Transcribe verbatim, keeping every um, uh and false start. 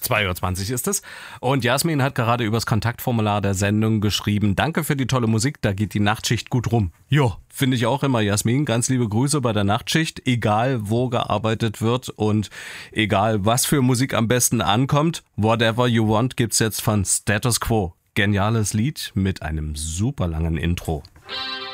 zwei Uhr zwanzig ist es. Und Jasmin hat gerade übers Kontaktformular der Sendung geschrieben, danke für die tolle Musik, da geht die Nachtschicht gut rum. Ja, finde ich auch immer, Jasmin. Ganz liebe Grüße bei der Nachtschicht, egal wo gearbeitet wird und egal was für Musik am besten ankommt. Whatever You Want gibt's jetzt von Status Quo. Geniales Lied mit einem super langen Intro.